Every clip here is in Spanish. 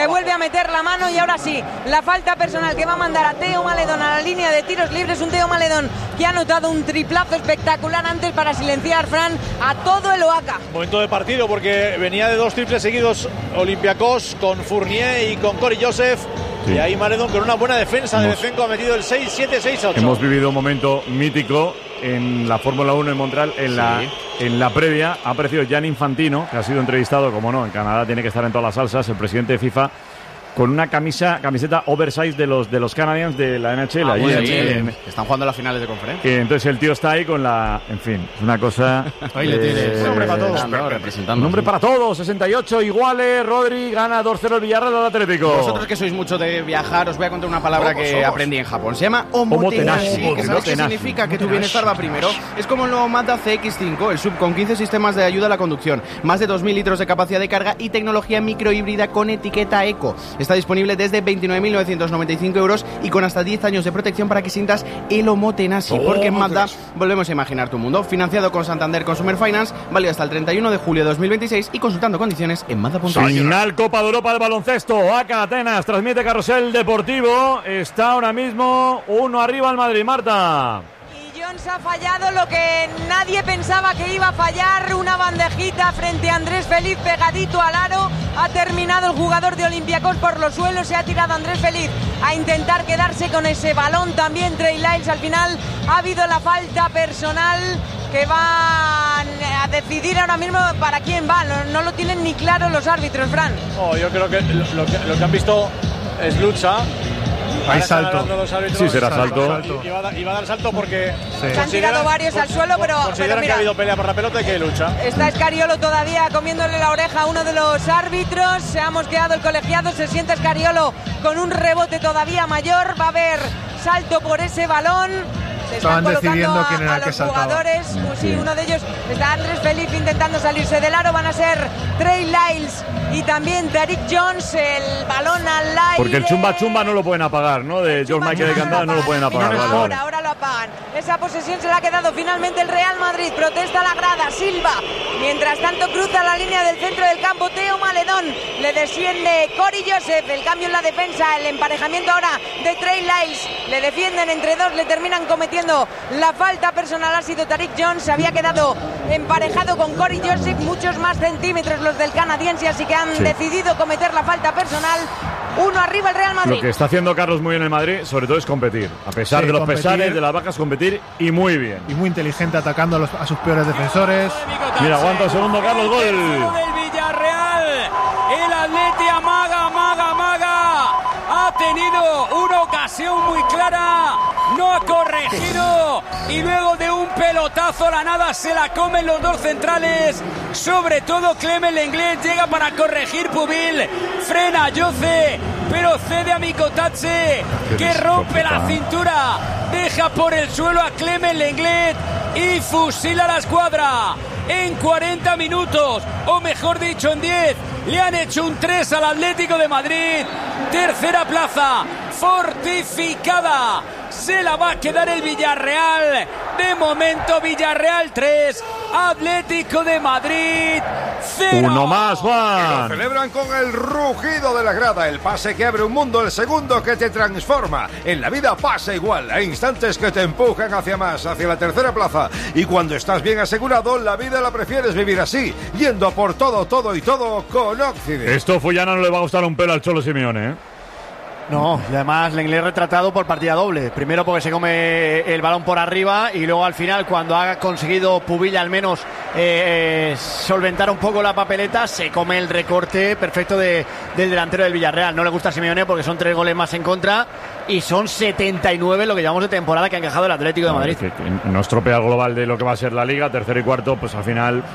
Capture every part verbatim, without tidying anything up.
que vuelve a meter la mano y ahora sí, la falta personal que va a mandar a Teo Maledón a la línea de tiros libres, un Teo Maledón que ha anotado un triplazo espectacular antes para silenciar, Fran, a todo el Oaxaca. Momento de partido porque venía de dos triples seguidos Olympiacos con Fournier y con Cory Joseph. Sí. Y ahí Maledón con una buena defensa de Defenco ha metido el seis siete seis ocho. Hemos vivido un momento mítico en la Fórmula uno en Montreal, en, sí. la, en la previa. Ha aparecido Gianni Infantino, que ha sido entrevistado, como no, en Canadá tiene que estar en todas las salsas, el presidente de FIFA, con una camisa, camiseta oversize de los de los Canadiens de la N H L. Ah, allí bueno, sí, en, en, están jugando las finales de conferencia. Y entonces el tío está ahí con la... En fin, es una cosa... Ahí le tienes. Un hombre para todos. No, representando. Un hombre para todos. sesenta y ocho iguales. Rodri gana dos cero el Villarreal al Atlético. Vosotros que sois mucho de viajar, os voy a contar una palabra somos, que somos. aprendí en Japón. Se llama omotenashi. ¿Qué sabes qué significa? Que tu bienestar va primero. Es como el nuevo Mazda C X cinco, el sub con quince sistemas de ayuda a la conducción, más de dos mil litros de capacidad de carga y tecnología microhíbrida con etiqueta eco. Está disponible desde veintinueve mil novecientos noventa y cinco euros y con hasta diez años de protección para que sientas el omotenashi. Oh, porque en Mazda volvemos a imaginar tu mundo. Financiado con Santander Consumer Finance, válido hasta el treinta y uno de julio de dos mil veintiséis y consultando condiciones en mazda punto es. Final Copa de Europa de baloncesto. Oaxaca Atenas transmite Carrusel Deportivo. Está ahora mismo uno arriba el Madrid. Marta. Jones ha fallado lo que nadie pensaba que iba a fallar, una bandejita frente a Andrés Feliz pegadito al aro. Ha terminado el jugador de Olympiacos por los suelos, se ha tirado Andrés Feliz a intentar quedarse con ese balón. También Trey Lyles. Al final ha habido la falta personal que va a decidir ahora mismo para quién va. No, no lo tienen ni claro los árbitros, Fran. Oh, yo creo que lo, lo que lo que han visto es lucha. Hay salto. Sí, será salto. salto. Y, y, va a, y va a dar salto porque sí. Se han tirado varios al suelo, pero consideran pero mira, que ha habido pelea por la pelota y que lucha. Está Escariolo todavía comiéndole la oreja a uno de los árbitros. Se ha mosqueado el colegiado, se siente Escariolo con un rebote todavía mayor. Va a haber salto por ese balón. Se están colocando a, quién era a los que jugadores. Pues sí, uno de ellos está Andrés Felipe intentando salirse del aro. Van a ser Trey Lyles y también Tariq Jones. El balón al aire. Porque el chumba chumba no lo pueden apagar, ¿no? De George Michael de Candada no lo pueden apagar. No, vale, ahora, vale. ahora lo apagan. Esa posesión se la ha quedado finalmente el Real Madrid. Protesta la grada. Silva. Mientras tanto cruza la línea del centro del campo. Teo Maledón. Le desciende Cory Joseph. El cambio en la defensa. El emparejamiento ahora de Trey Lyles. Le defienden entre dos. Le terminan cometiendo la falta personal. Ha sido Tariq Jones. Se había quedado emparejado con Cory Joseph. Muchos más centímetros los del canadiense. Así que han sí. decidido cometer la falta personal. Uno arriba el Real Madrid. Lo que está haciendo Carlos muy bien en el Madrid, sobre todo es competir. A pesar sí, de los competir. pesares, de las vacas, competir y muy bien. Y muy inteligente atacando a, los, a sus peores defensores. Mira, aguanta un segundo, Carlos, gol. El del Villarreal. El Atleti amaga, amaga, amaga. Ha tenido una ocasión muy clara. No ha corregido. Y luego de un pelotazo a la nada se la comen los dos centrales. Sobre todo Clement Lenglet llega para corregir Pubil. Frena Yoce, pero cede a Mikotache, que rompe la cintura. Deja por el suelo a Clement Lenglet y fusila la escuadra. En cuarenta minutos, o mejor dicho en diez, le han hecho un tres al Atlético de Madrid. Tercera plaza fortificada. Se la va a quedar el Villarreal. De momento Villarreal tres, Atlético de Madrid cero. Uno más, Juan. Lo celebran con el rugido de la grada. El pase que abre un mundo, el segundo que te transforma. En la vida pasa igual. Hay instantes que te empujan hacia más, hacia la tercera plaza. Y cuando estás bien asegurado, la vida la prefieres vivir así, yendo por todo, todo y todo con Occident. Esto Fullana no le va a gustar un pelo al Cholo Simeone, ¿eh? No, y además Lenglet retratado por partida doble. Primero porque se come el balón por arriba y luego al final, cuando ha conseguido Pubil al menos eh, solventar un poco la papeleta, se come el recorte perfecto de, del delantero del Villarreal. No le gusta a Simeone porque son tres goles más en contra y son setenta y nueve lo que llevamos de temporada que ha encajado el Atlético de Madrid. Que, que no estropea el global de lo que va a ser la Liga, tercero y cuarto, pues al final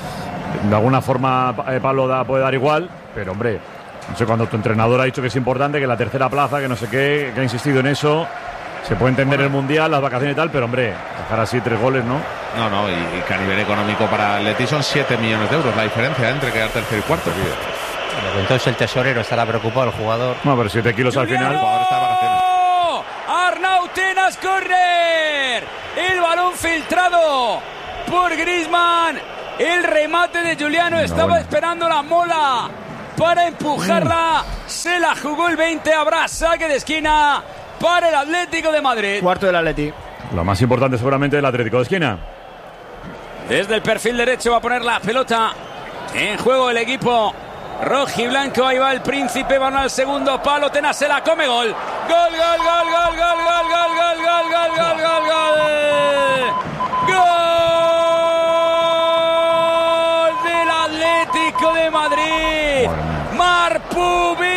de alguna forma eh, Pablo da, puede dar igual, pero hombre, no sé, cuando tu entrenador ha dicho que es importante, que la tercera plaza, que no sé qué, que ha insistido en eso, se puede entender el Mundial, las vacaciones y tal, pero hombre, dejar así tres goles, ¿no? No, no, y, y que a nivel económico para el Leti son siete millones de euros la diferencia entre quedar tercero y cuarto. Bueno, entonces el tesorero estará preocupado, el jugador. No, pero siete kilos al final. El jugador está de vacaciones. Arnau Tenas correr. El balón filtrado por Griezmann. El remate de Juliano, estaba bueno. esperando la mola para empujarla. Se la jugó el veinte. Habrá saque de esquina para el Atlético de Madrid. Cuarto del Atleti. Lo más importante seguramente el Atlético de esquina. Desde el perfil derecho va a poner la pelota en juego el equipo rojiblanco. Ahí va el Príncipe, van al segundo palo. Tena se la come, gol. Gol, gol, gol, gol, gol, gol, gol, gol, gol, gol, gol, gol, gol. Gol del Atlético de Madrid. Marpubil.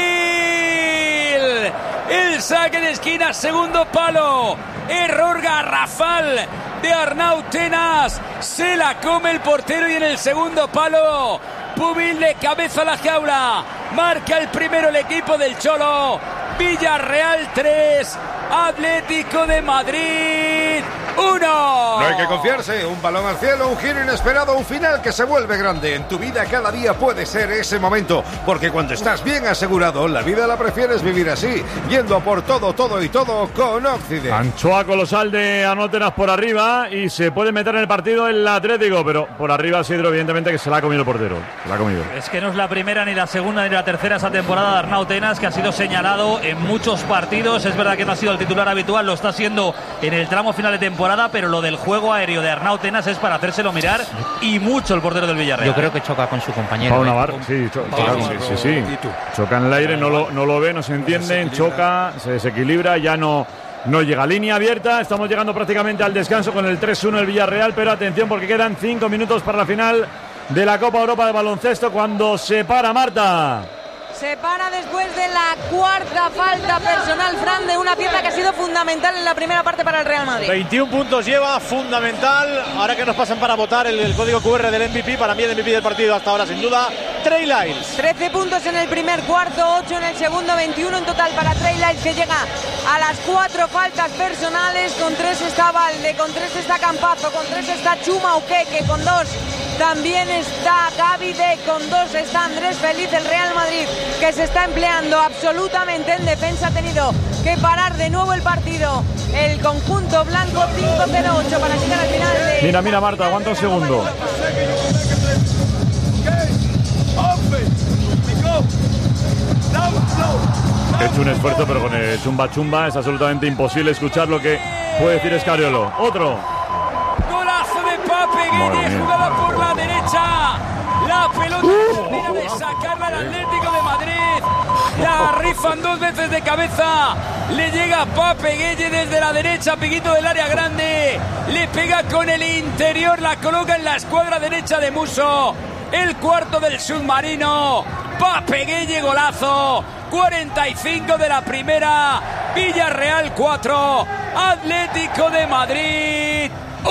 El saque de esquina, segundo palo. Error garrafal de Arnau Tenas. Se la come el portero y en el segundo palo Pubil de cabeza a la jaula. Marca el primero el equipo del Cholo. Villarreal tres, Atlético de Madrid uno. No hay que confiarse, un balón al cielo, un giro inesperado, un final que se vuelve grande. En tu vida cada día puede ser ese momento, porque cuando estás bien asegurado, la vida la prefieres vivir así, yendo por todo, todo y todo con Occident. Anchoa colosal de Arnau Tenas por arriba y se puede meter en el partido el Atlético, pero por arriba Sidro evidentemente que se la ha comido el portero. Se la ha comido. Es que no es la primera, ni la segunda, ni la tercera esa temporada de Arnau Tenas, que ha sido señalado en muchos partidos. Es verdad que no ha sido el titular habitual, lo está siendo en el tramo final de temporada, pero lo del juego aéreo de Arnau Tenas es para hacérselo mirar y mucho el portero del Villarreal. Yo creo que choca con su compañero. Pau Navarro, sí, cho choca, sí, sí, sí. Choca en el aire, no lo, no lo ve, no se entiende, choca, se desequilibra, ya no, no llega. Línea abierta, estamos llegando prácticamente al descanso con el tres uno el Villarreal, pero atención porque quedan cinco minutos para la final de la Copa Europa de baloncesto cuando se para Marta. Se para después de la cuarta falta personal, Fran, de una pieza que ha sido fundamental en la primera parte para el Real Madrid. veintiún puntos lleva, fundamental. Ahora que nos pasan para votar el, el código cu erre del M V P, para mí el M V P del partido hasta ahora, sin duda, Trey Lyles. trece puntos en el primer cuarto, ocho en el segundo, veintiuno en total para Trey Lyles, que llega a las cuatro faltas personales. Con tres está Valde, con tres está Campazo, con tres está Chuma Uqueque, con dos también está Gavide, con dos está Andrés Feliz. El Real Madrid, que se está empleando absolutamente en defensa, ha tenido que parar de nuevo el partido. El conjunto blanco, cinco cero ocho para llegar al final de... Mira, mira Marta, aguanta un segundo. He hecho un esfuerzo, pero con el chumba chumba es absolutamente imposible escuchar lo que puede decir Escariolo. Otro. Golazo de Pape Gueye, jugada por la derecha. La pelota termina de sacarla al Atlético de Madrid. La rifan dos veces de cabeza. Le llega Pape Gueye desde la derecha, piquito del área grande. Le pega con el interior, la coloca en la escuadra derecha de Muso. El cuarto del submarino. Pape Gueye, golazo. cuarenta y cinco de la primera. Villarreal cuatro, Atlético de Madrid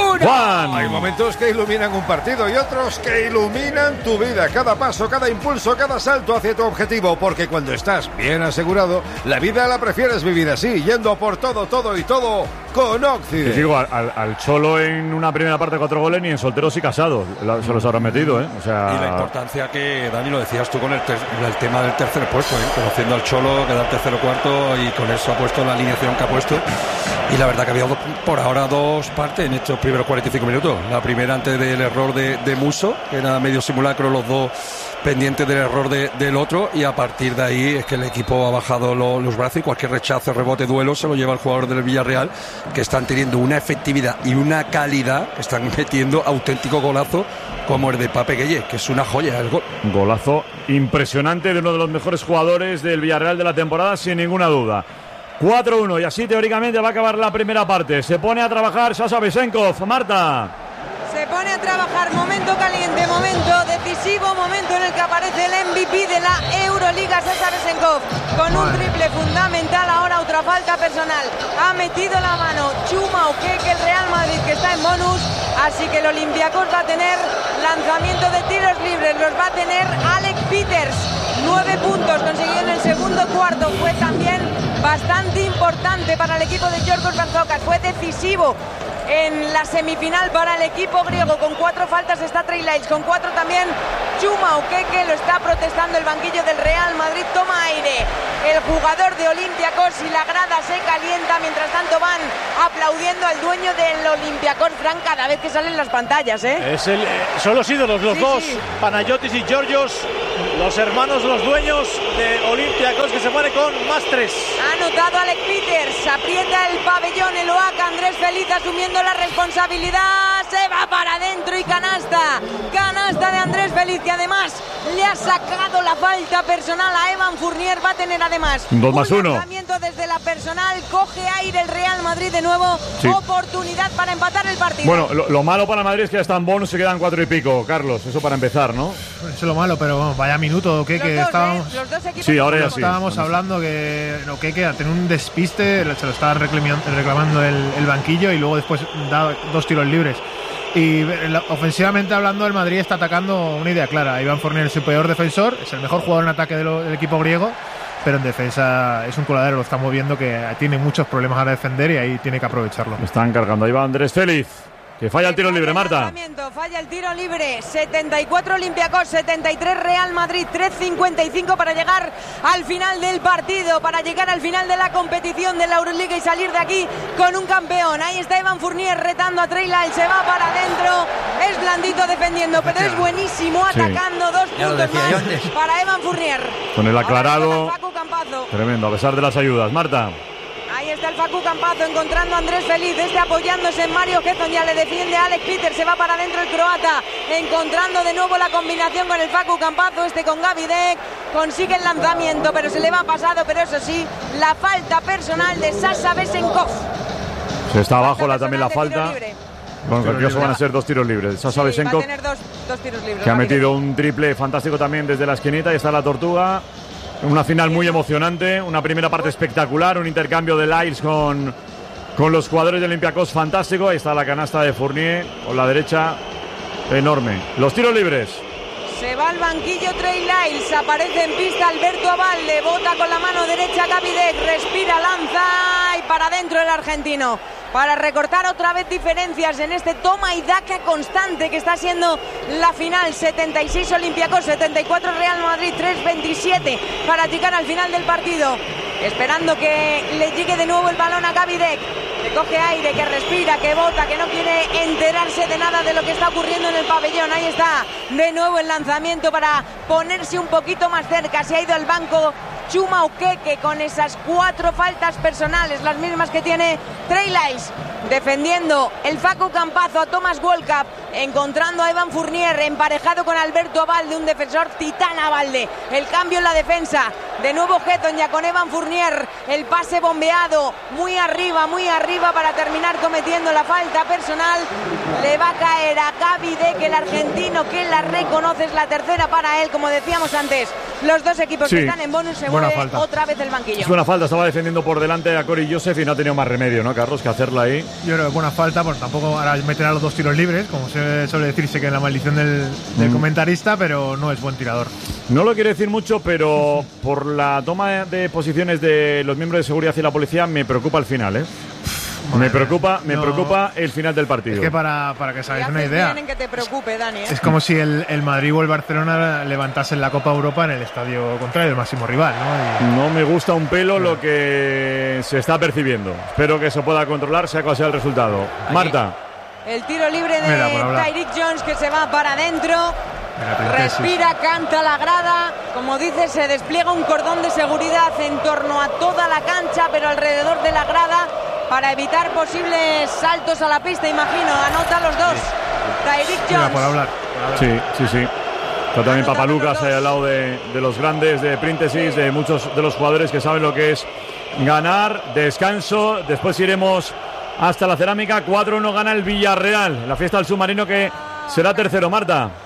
uno. Hay momentos que iluminan un partido y otros que iluminan tu vida. Cada paso, cada impulso, cada salto hacia tu objetivo. Porque cuando estás bien asegurado, la vida la prefieres vivir así, yendo por todo, todo y todo con Occident. Digo, al, al Cholo en una primera parte de cuatro goles, ni en solteros y casados se los habrán metido, ¿eh? O sea... Y la importancia que, Dani, lo decías tú con el, ter el tema del tercer puesto, ¿eh? Conociendo al Cholo, quedar tercero cuarto, y con eso ha puesto la alineación que ha puesto. Y la verdad que había dos, por ahora dos partes en estos primeros cuarenta y cinco minutos. La primera antes del error de, de Muso, que era medio simulacro, los dos pendientes del error de, del otro, y a partir de ahí es que el equipo ha bajado lo, los brazos y cualquier rechazo, rebote, duelo se lo lleva el jugador del Villarreal, que están teniendo una efectividad y una calidad, que están metiendo auténtico golazo como el de Pape Gueye, que es una joya el gol. Golazo impresionante de uno de los mejores jugadores del Villarreal de la temporada, sin ninguna duda. cuatro uno, y así teóricamente va a acabar la primera parte. Se pone a trabajar Sasha Besenkov. Marta. Se pone a trabajar, momento caliente, momento decisivo, momento en el que aparece el M V P de la Euroliga, Sasha Besenkov, con un triple fundamental. Ahora otra falta personal, ha metido la mano Chuma Uqueque, el Real Madrid, que está en bonus, así que el Olympiacos va a tener lanzamiento de tiros libres, los va a tener Alec Peters. Nueve puntos consiguió en el segundo cuarto, fue también bastante importante para el equipo de Giorgos Banzokas, fue decisivo en la semifinal para el equipo griego. Con cuatro faltas está Trey Lyles, con cuatro también Chuma Uqueque. Lo está protestando el banquillo del Real Madrid. Toma aire el jugador de Olympiacos, y la grada se calienta. Mientras tanto van aplaudiendo al dueño del Olympiacos, Fran, cada vez que salen las pantallas, ¿eh? Es el, eh, son los ídolos, los sí, dos, sí. Panayotis y Georgios, los hermanos, los dueños de Olympiacos, que se pone con más tres. Ha anotado Alec Peters, aprieta el pabellón, el O A C, Andrés Feliz asumiendo la responsabilidad, se va para adentro y canasta, canasta de Andrés Feliz, que además le ha sacado la falta personal a Evan Fournier. Va a tener además dos más uno. Un lanzamiento desde la personal, coge aire el Real Madrid de nuevo, sí. Oportunidad para empatar el partido. Bueno, lo, lo malo para Madrid es que ya están bonus, se quedan cuatro y pico, Carlos, eso para empezar, ¿no? Eso es lo malo, pero bueno, vaya minuto, ¿qué? Los Que dos, estábamos, ¿eh? Los dos equipos. Sí, ahora ya sí. Estábamos hablando que no, que, que a tener un despiste, se lo estaba reclamando el, el banquillo, y luego después da dos tiros libres. Y ofensivamente hablando, el Madrid está atacando una idea clara. Iván Fournier es el peor defensor, es el mejor jugador en ataque de lo, del equipo griego, pero en defensa es un coladero, lo estamos viendo, que tiene muchos problemas a defender y ahí tiene que aprovecharlo. Están cargando, ahí va Andrés Feliz, que falla el tiro libre, Marta. Falla el tiro libre, setenta y cuatro Olympiacos, setenta y tres Real Madrid, tres cincuenta y cinco para llegar al final del partido, para llegar al final de la competición de la Euroliga y salir de aquí con un campeón. Ahí está Evan Fournier retando a Trey Lyles, se va para adentro, es blandito defendiendo, pero es buenísimo atacando. Sí. Dos puntos más para Evan Fournier. Con el aclarado, Facu Campazzo. Tremendo, a pesar de las ayudas. Marta. Ahí está el Facu Campazzo encontrando a Andrés Feliz, este apoyándose en Mario Getson, ya le defiende a Alec Peters, se va para adentro el croata, encontrando de nuevo la combinación con el Facu Campazzo, este con Gaby Deck, consigue el lanzamiento, pero se le va pasado, pero eso sí, la falta personal de Sasha Vesenkov. Se está abajo la, también la falta. Con cualquier caso van a ser dos tiros libres. Sasha sí, Vesenkov, va a tener dos, dos tiros libres, que ha metido un triple fantástico también desde la esquinita, y está la Tortuga. Una final muy emocionante, una primera parte espectacular, un intercambio de Lyles con, con los jugadores de Olympiacos fantástico. Ahí está la canasta de Fournier con la derecha, enorme. Los tiros libres. Se va al banquillo Trey Lyles, aparece en pista Alberto Abalde, bota con la mano derecha Gaby Deck, respira, lanza y para adentro el argentino. Para recortar otra vez diferencias en este toma y daca constante que está siendo la final. setenta y seis Olympiacos, setenta y cuatro Real Madrid, tres veintisiete para llegar al final del partido. Esperando que le llegue de nuevo el balón a Gaby Deck, que coge aire, que respira, que bota, que no quiere enterarse de nada de lo que está ocurriendo en el pabellón. Ahí está de nuevo el lanzamiento para ponerse un poquito más cerca. Se ha ido al banco Chuma Okeke con esas cuatro faltas personales, las mismas que tiene Trey Lyles. Defendiendo el Facu Campazzo a Thomas Wolcap, encontrando a Evan Fournier emparejado con Alberto Abalde, un defensor titán Abalde. El cambio en la defensa, de nuevo Getton ya con Evan Fournier, el pase bombeado muy arriba, muy arriba para terminar cometiendo la falta personal. Le va a caer a Gaby Deck, el argentino, que la reconoce, es la tercera para él, como decíamos antes. Los dos equipos sí. que están en bonus, se mueve otra vez el banquillo. Es buena falta, estaba defendiendo por delante a Corey Joseph y no ha tenido más remedio, ¿no, Carlos, que hacerla ahí? Yo creo que buena falta, pues tampoco ahora meterá los dos tiros libres, como se suele decirse que es la maldición del, del mm. comentarista, pero no es buen tirador. No lo quiere decir mucho, pero por la toma de posiciones de los miembros de seguridad y la policía me preocupa el final, ¿eh? Madre me preocupa, me no, preocupa el final del partido. Es que para, para que os hagáis una idea, que te preocupe, Dani, ¿eh? Es como si el, el Madrid o el Barcelona levantasen la Copa Europa en el estadio contrario, el máximo rival, ¿no? Y... No me gusta un pelo lo que se está percibiendo. Espero que se pueda controlar, sea cual sea el resultado. Aquí. Marta. El tiro libre de Tyreek Jones, que se va para adentro. Respira, canta la grada. Como dice, se despliega un cordón de seguridad en torno a toda la cancha, pero alrededor de la grada, para evitar posibles saltos a la pista, imagino. Anota los dos. Tyreek Jones. Mira, por hablar, por hablar. Sí, sí, sí. Está también Papalucas ahí al lado de, de los grandes, de Príntesis, de muchos de los jugadores que saben lo que es ganar. Descanso. Después iremos hasta la cerámica. cuatro uno gana el Villarreal. La fiesta del submarino, que será tercero, Marta.